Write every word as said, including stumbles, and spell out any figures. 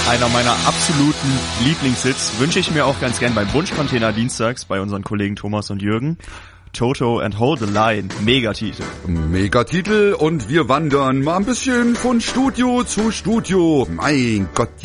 Einer meiner absoluten Lieblingshits wünsche ich mir auch ganz gern beim Wunschcontainer dienstags bei unseren Kollegen Thomas und Jürgen. Toto and Hold the Line, Megatitel. Megatitel und wir wandern mal ein bisschen von Studio zu Studio. Mein Gott.